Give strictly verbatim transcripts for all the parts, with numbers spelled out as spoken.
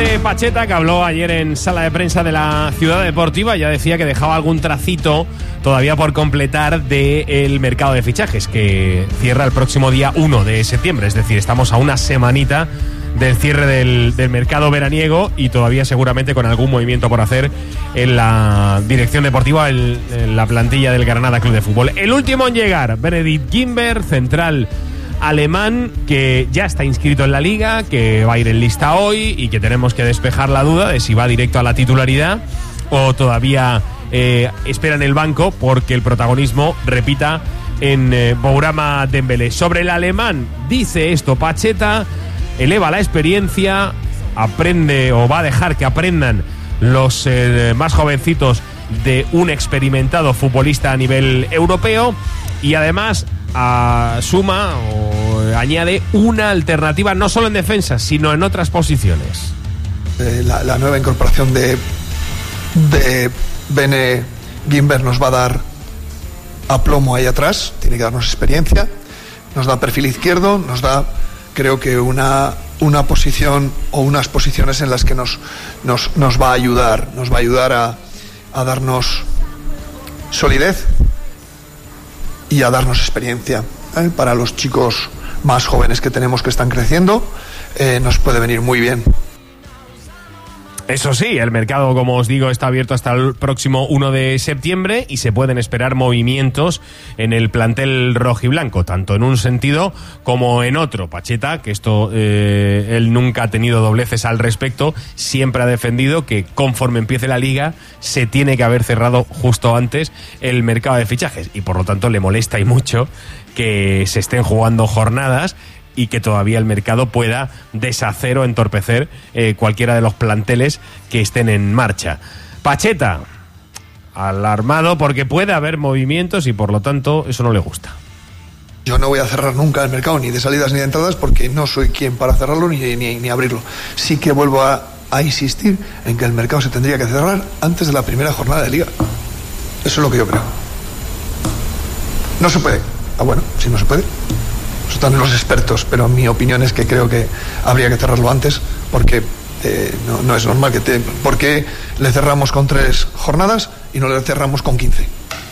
de Pacheta, que habló ayer en sala de prensa de la Ciudad Deportiva. Ya decía que dejaba algún tracito todavía por completar del mercado de fichajes, que cierra el próximo día uno de septiembre. Es decir, estamos a una semanita del cierre del, del mercado veraniego y todavía seguramente con algún movimiento por hacer en la dirección deportiva, en, en la plantilla del Granada Club de Fútbol. El último en llegar, Benedikt Gimber, central alemán, que ya está inscrito en la Liga, que va a ir en lista hoy y que tenemos que despejar la duda de si va directo a la titularidad o todavía eh, espera en el banco, porque el protagonismo repita en eh, Bourama Dembélé. Sobre el alemán dice esto Pacheta: eleva la experiencia, aprende o va a dejar que aprendan los eh, más jovencitos de un experimentado futbolista a nivel europeo, y además a, suma o añade una alternativa no solo en defensa, sino en otras posiciones. Eh, la, la nueva incorporación de, de Bene Gimber nos va a dar aplomo ahí atrás, tiene que darnos experiencia, nos da perfil izquierdo, nos da, creo que una, una posición o unas posiciones en las que nos, nos, nos va a ayudar, nos va a ayudar a, a darnos solidez y a darnos experiencia. ¿eh? Para los chicos más jóvenes que tenemos que están creciendo, eh, nos puede venir muy bien. Eso sí, el mercado, como os digo, está abierto hasta el próximo uno de septiembre y se pueden esperar movimientos en el plantel rojiblanco, tanto en un sentido como en otro. Pacheta, que esto eh, él nunca ha tenido dobleces al respecto, siempre ha defendido que conforme empiece la Liga se tiene que haber cerrado justo antes el mercado de fichajes, y por lo tanto le molesta y mucho que se estén jugando jornadas y que todavía el mercado pueda deshacer o entorpecer eh, cualquiera de los planteles que estén en marcha. Pacheta, alarmado porque puede haber movimientos y por lo tanto eso no le gusta. Yo no voy a cerrar nunca el mercado, ni de salidas ni de entradas, porque no soy quien para cerrarlo ni, ni, ni abrirlo. Sí que vuelvo a, a insistir en que el mercado se tendría que cerrar antes de la primera jornada de Liga. Eso es lo que yo creo. No se puede. Ah, bueno, si no se puede, están los expertos, pero mi opinión es que creo que habría que cerrarlo antes, porque eh, no, no es normal que te... ¿Por qué le cerramos con tres jornadas y no le cerramos con quince?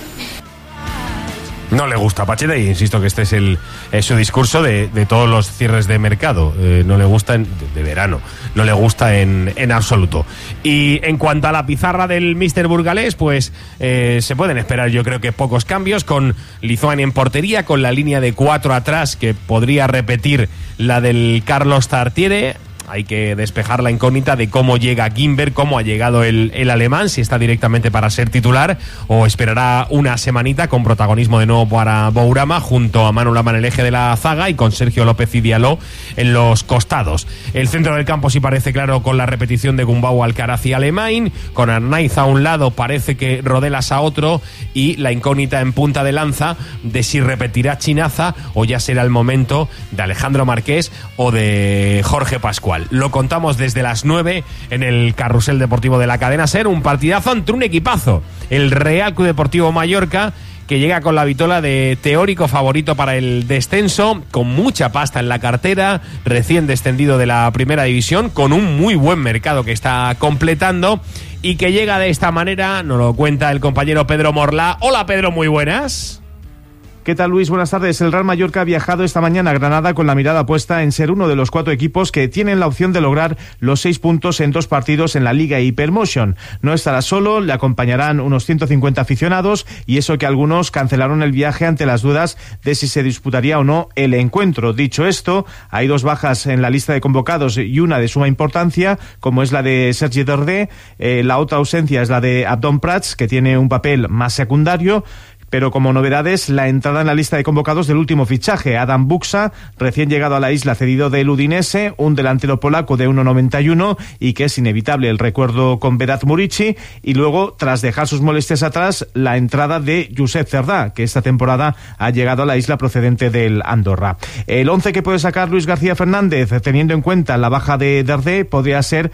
No le gusta a Pacheta, y insisto que este es el es su discurso de, de todos los cierres de mercado. Eh, no le gusta en, de, de verano, no le gusta en, en absoluto. Y en cuanto a la pizarra del míster burgalés, pues eh, se pueden esperar, yo creo que pocos cambios, con Lizoani en portería, con la línea de cuatro atrás que podría repetir la del Carlos Tartiere. Hay que despejar la incógnita de cómo llega Gimber, cómo ha llegado el, el alemán, si está directamente para ser titular o esperará una semanita con protagonismo de nuevo para Bourama, junto a Manu Lama en el eje de la zaga y con Sergio López y Diallo en los costados. El centro del campo sí parece claro, con la repetición de Gumbau, Alcaraz y Alemán, con Arnaiz a un lado, parece que Rodelas a otro, y la incógnita en punta de lanza de si repetirá Chinaza o ya será el momento de Alejandro Marqués o de Jorge Pascual. Lo contamos desde las nueve en el Carrusel Deportivo de la Cadena SER, un partidazo entre un equipazo, el Real Club Deportivo Mallorca, que llega con la vitola de teórico favorito para el descenso, con mucha pasta en la cartera, recién descendido de la primera división, con un muy buen mercado que está completando, y que llega de esta manera. Nos lo cuenta el compañero Pedro Morla. Hola Pedro, muy buenas. ¿Qué tal, Luis? Buenas tardes. El Real Mallorca ha viajado esta mañana a Granada con la mirada puesta en ser uno de los cuatro equipos que tienen la opción de lograr los seis puntos en dos partidos en la Liga Hypermotion. No estará solo, le acompañarán unos ciento cincuenta aficionados, y eso que algunos cancelaron el viaje ante las dudas de si se disputaría o no el encuentro. Dicho esto, hay dos bajas en la lista de convocados y una de suma importancia, como es la de Sergi Darder. Eh, la otra ausencia es la de Abdon Prats, que tiene un papel más secundario. Pero como novedades, la entrada en la lista de convocados del último fichaje, Adam Buksa, recién llegado a la isla cedido del Udinese, un delantero polaco de uno noventa y uno y que es inevitable el recuerdo con Vedat Murici, y luego, tras dejar sus molestias atrás, la entrada de Josep Cerdá, que esta temporada ha llegado a la isla procedente del Andorra. El once que puede sacar Luis García Fernández, teniendo en cuenta la baja de Darder, podría ser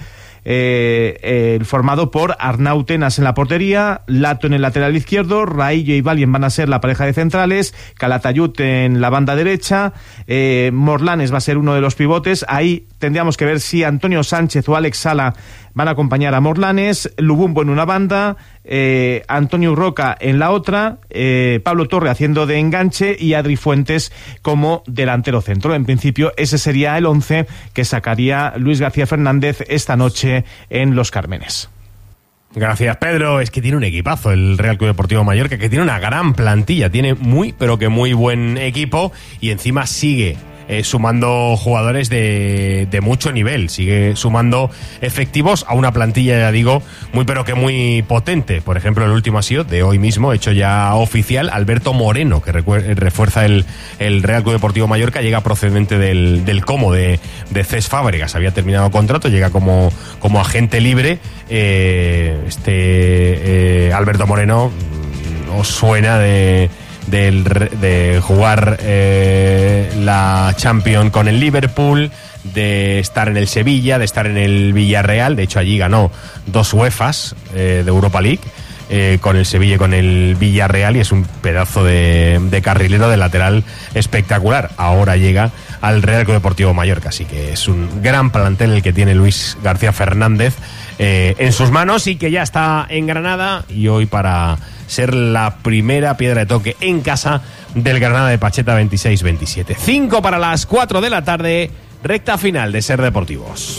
eh, eh, formado por Arnau Tenas en la portería, Lato en el lateral izquierdo, Raillo y Valien van a ser la pareja de centrales, Calatayud en la banda derecha, eh, Morlanes va a ser uno de los pivotes. Ahí tendríamos que ver si Antonio Sánchez o Alex Sala van a acompañar a Morlanes, Lubumbo en una banda, eh, Antonio Roca en la otra, eh, Pablo Torre haciendo de enganche y Adri Fuentes como delantero centro. En principio ese sería el once que sacaría Luis García Fernández esta noche en Los Cármenes. Gracias, Pedro. Es que tiene un equipazo el Real Club Deportivo Mallorca, que tiene una gran plantilla, tiene muy, pero que muy buen equipo, y encima sigue Eh, sumando jugadores de, de mucho nivel, sigue sumando efectivos a una plantilla, ya digo, muy pero que muy potente. Por ejemplo, el último ha sido de hoy mismo, hecho ya oficial, Alberto Moreno, que refuerza el, el Real Club Deportivo Mallorca, llega procedente del, del Como de, de Cés Fábregas, había terminado contrato, llega como, como agente libre. eh, este eh, Alberto Moreno os suena de Del, de jugar eh, la Champions con el Liverpool, de estar en el Sevilla, de estar en el Villarreal. De hecho, allí ganó dos UEFAs eh, de Europa League, eh, con el Sevilla y con el Villarreal, y es un pedazo de, de carrilero, de lateral espectacular. Ahora llega al Real Club Deportivo Mallorca, así que es un gran plantel el que tiene Luis García Fernández eh, en sus manos, y que ya está en Granada, y hoy para ser la primera piedra de toque en casa del Granada de Pacheta veintiséis veintisiete. cinco para las cuatro de la tarde, recta final de Ser Deportivos.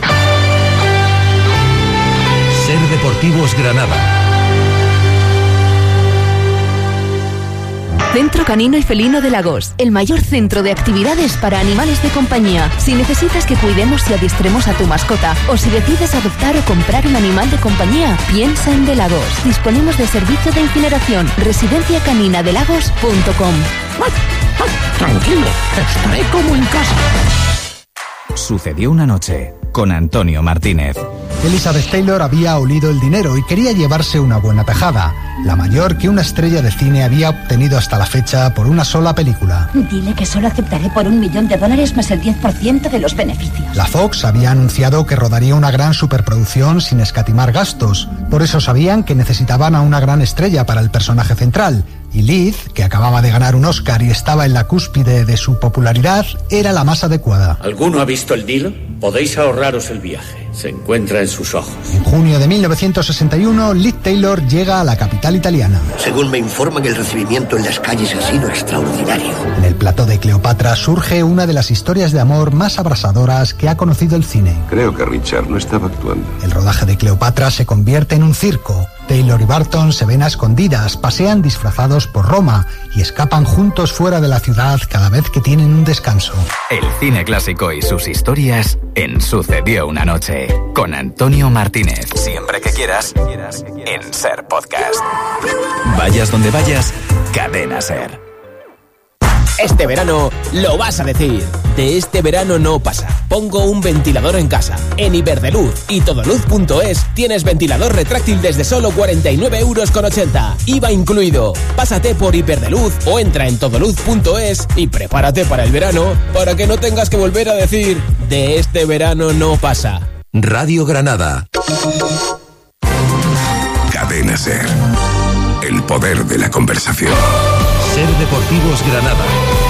Ser Deportivos Granada. Centro Canino y Felino de Lagos, el mayor centro de actividades para animales de compañía. Si necesitas que cuidemos y adiestremos a tu mascota, o si decides adoptar o comprar un animal de compañía, piensa en De Lagos. Disponemos de servicio de incineración. residencia canina de lagos punto com. Tranquilo, estaré como en casa. Sucedió una noche con Antonio Martínez. Elizabeth Taylor había olido el dinero y quería llevarse una buena tajada, la mayor que una estrella de cine había obtenido hasta la fecha por una sola película. Dile que solo aceptaré por un millón de dólares más el diez por ciento de los beneficios. La Fox había anunciado que rodaría una gran superproducción sin escatimar gastos, por eso sabían que necesitaban a una gran estrella para el personaje central. Y Liz, que acababa de ganar un Oscar y estaba en la cúspide de su popularidad, era la más adecuada. ¿Alguno ha visto el Nilo? Podéis ahorraros el viaje. Se encuentra en sus ojos. En junio de mil novecientos sesenta y uno, Liz Taylor llega a la capital italiana. Según me informan, el recibimiento en las calles ha sido extraordinario. En el plató de Cleopatra surge una de las historias de amor más abrasadoras que ha conocido el cine. Creo que Richard no estaba actuando. El rodaje de Cleopatra se convierte en un circo. Taylor y Barton se ven a escondidas, pasean disfrazados por Roma y escapan juntos fuera de la ciudad cada vez que tienen un descanso. El cine clásico y sus historias en Sucedió una noche, con Antonio Martínez. Siempre que quieras, en Ser Podcast. Vayas donde vayas, Cadena Ser. Este verano lo vas a decir. De este verano no pasa. Pongo un ventilador en casa. En Iberdrola y Todoluz punto es tienes ventilador retráctil desde solo cuarenta y nueve euros con ochenta. I V A incluido. Pásate por Iberdrola o entra en Todoluz punto es y prepárate para el verano, para que no tengas que volver a decir de este verano no pasa. Radio Granada. Cadena Ser. El poder de la conversación. Ser Deportivos Granada.